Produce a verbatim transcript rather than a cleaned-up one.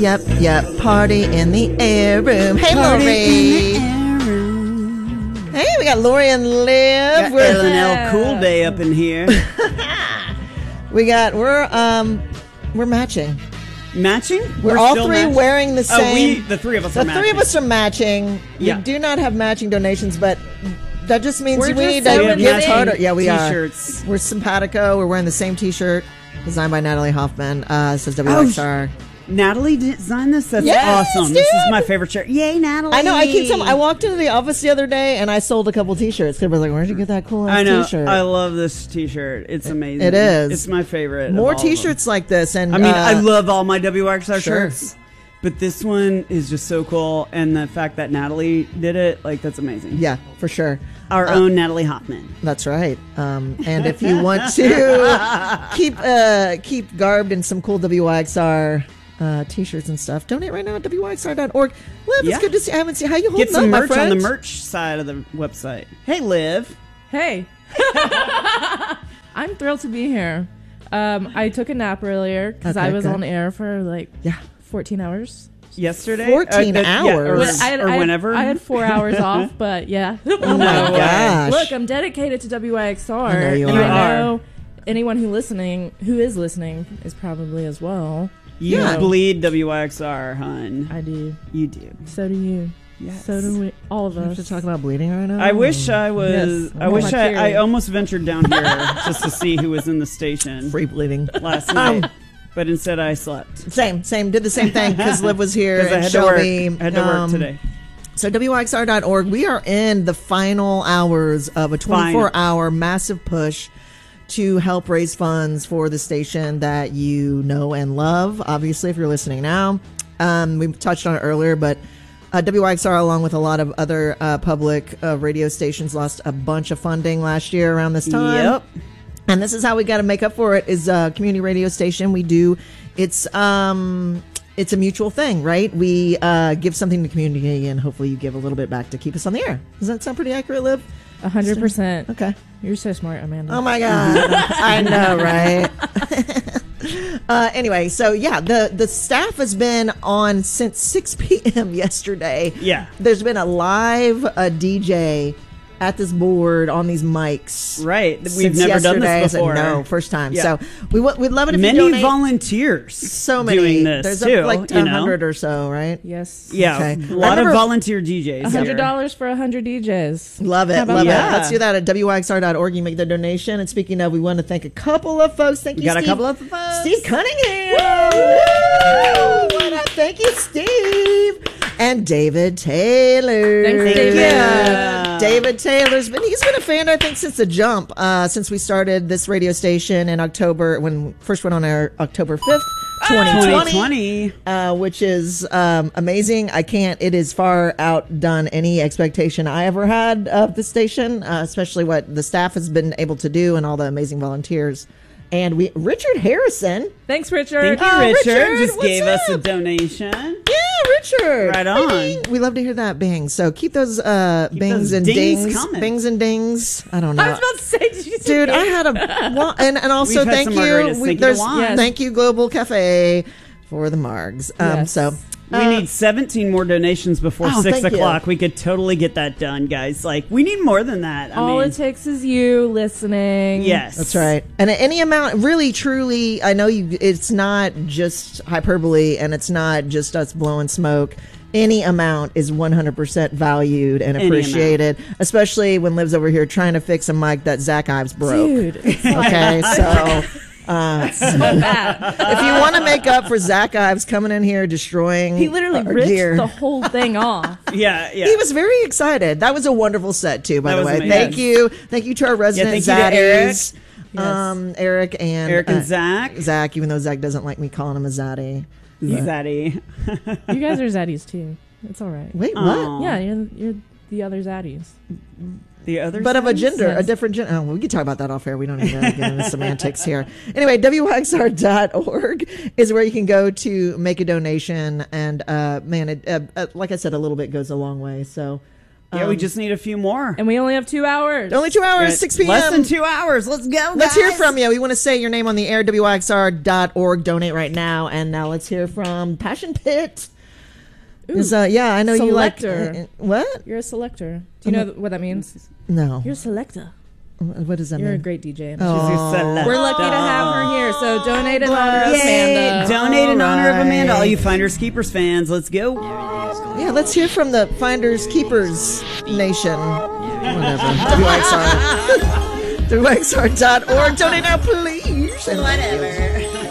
yep, yep. Party in the air room. Hey, Party Lori. in the air room. Hey, we got Lori and Liv. Got We're- L and L Cool Day up in here. We got we're um we're matching. Matching? We're, all still three match- wearing the Oh, same. we, the three of us the are three matching. of us are matching. Yeah. We do not have matching donations, but that just means We're we just need so to We have get matching harder. Yeah, we t-shirts. are. We're simpatico. We're wearing the same T-shirt designed by Natalie Hoffman. Uh, it says W X R. Natalie designed this? That's Yes, awesome. This is dude. my favorite shirt. Yay, Natalie. I know. I keep telling. I walked into the office the other day and I sold a couple T-shirts. People were like, "Where'd you get that cool ass I know. T-shirt?" I love this T-shirt. It's amazing. It is. It's my favorite. of More all of them. T-shirts like this, and I mean, uh, I love all my W X R sure. shirts, but this one is just so cool. And the fact that Natalie did it, like, that's amazing. Yeah, for sure. Our Uh, own Natalie Hoffman. That's right. Um, and if you want to keep uh, keep garbed in some cool W X R uh, T-shirts and stuff, donate right now at W X R dot org. Liv, Yeah. it's good to see. I haven't seen how you holding Get some up, my merch on the friend? merch side of the website. Hey, Liv. Hey. I'm thrilled to be here. Um, I took a nap earlier because Okay, I was good. on air for like Yeah. fourteen hours. Yesterday? fourteen Uh, that- yeah, or, hours. I had, or I had- whenever? I had four hours off, but yeah. Oh my No way. gosh! Look, I'm dedicated to W I X R. I know you and are. I know anyone who listening who is listening is probably as well. You Yeah. bleed W I X R, hun. I do. You do. So do you. Yes. So do we. All of We have us. to talk about bleeding right now. I wish I was. Yes. I I'm wish on my I, I period. almost ventured down here just to see who was in the station free bleeding. last night, but instead I slept Same, same. Did the same thing because Liv was here because I and had to work. Shelby. I had to work um, today. So W X R dot org, we are in the final hours of a twenty-four hour massive push to help raise funds for the station that you know and love. Obviously, if you're listening now, um, we touched on it earlier, but uh, W X R, along with a lot of other uh, public uh, radio stations, lost a bunch of funding last year around this time. Yep. And this is how we got to make up for it: is a community radio station. We do it's um it's a mutual thing, right? We uh, give something to the community, and hopefully you give a little bit back to keep us on the air. Does that sound pretty accurate, Liv? A hundred percent. Okay. You're so smart, Amanda. Oh my god, I know, right? uh, anyway, so yeah, the the staff has been on since six p.m. yesterday. Yeah. There's been a live uh, D J at this board on these mics. Right. We've since never done yesterday. I this said, before. no, first time. Yeah. So we w- we'd love it if Many you donate. volunteers. So many. doing this There's too. up like you a know? hundred or so, right? Yes. Yeah, Okay. a I lot of remember- volunteer D Js. A hundred here. dollars for a hundred D Js. Love it, How about love that? it. Let's do that at W X R dot org. You make the donation. And speaking of, we want to thank a couple of folks. Thank We you, got a Steve. couple of folks. Steve Cunningham. Woo! What up? Thank you, Steve. And David Taylor. Thanks, David. Yeah. David Taylor's been, he's been a fan, I think, since the jump, uh, since we started this radio station in October, when we first went on air October fifth, twenty twenty. twenty twenty. Uh, which is um, amazing. I can't, it is far outdone any expectation I ever had of the station, uh, especially what the staff has been able to do and all the amazing volunteers. And we, Richard Harrison. Thanks, Richard. Thank you, Oh, Richard. Richard, Just what's gave us a up? donation. Yeah, Richard. Right on. Bing. We love to hear that bing. So keep those uh, Keep bings those and dings dings. coming. Bings and dings. I don't know. I was about to say, did you Dude, I had a well, and and also We've had thank some you. margaritas. Thank you to there's Juan. Yes. thank you Global Cafe for the margs. Um, Yes. so We uh, need seventeen more donations before Oh, six thank you. o'clock. We could totally get that done, guys. Like, we need more than that. I all mean, it takes is you listening. yes, That's right. And at any amount, really, truly, I know you. It's not just hyperbole, and it's not just us blowing smoke. Any amount is one hundred percent valued and Any appreciated, especially when Liv's over here trying to fix a mic that Zach Ives broke. Dude, it's Okay, so so bad. if you want to make up for Zach Ives coming in here destroying He literally our ripped gear. the whole thing off. Yeah, yeah. He was very excited. That was a wonderful set too, by That the was way. amazing. Thank you, thank you to our resident thank you to Eric. zaddies, um, Eric and Eric and uh, Zach. Zach. Even though Zach doesn't like me calling him a zaddy. Zaddy. You guys are zaddies too. It's all right. Wait, what? Aw. Yeah, you're you're the other zaddies. The other But of a Zaddies? gender, a Yes. different gender. Oh, we can talk about that off air. We don't need to get into semantics here. Anyway, W X R dot org is where you can go to make a donation. And, uh, man, it, uh, uh, like I said, a little bit goes a long way. So Yeah, we just need a few more. And we only have two hours. Only two hours, Got six p.m. Less than two hours. Let's go, guys. Let's hear from you. We want to say your name on the air, W Y X R dot org. Donate right now. And now let's hear from Passion Pit. Is, uh, yeah, I know Selector. you like... Uh, what? You're a selector. Do you I'm know what that means? No. You're a selector. What does that You're mean? a great D J. Oh. We're lucky to have her here. So donate in honor of Yay. Amanda. Donate in honor of Right. Amanda. All you Finders Keepers fans, let's go. Yeah, let's hear from the Finders Keepers Nation. Whatever. W Y X R. W Y X R dot org. Donate now, please. Whatever.